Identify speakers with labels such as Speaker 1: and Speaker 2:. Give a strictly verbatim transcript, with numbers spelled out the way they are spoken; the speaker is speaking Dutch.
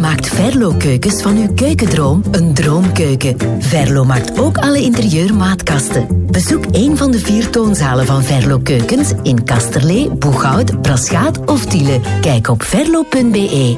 Speaker 1: maakt Verlo Keukens van uw keukendroom een droomkeuken. Verlo maakt ook alle interieurmaatkasten. Bezoek een van de vier toonzalen van Verlo Keukens in Kasterlee, Boeghout, Braschaat of Tiele. Kijk op verlo punt be.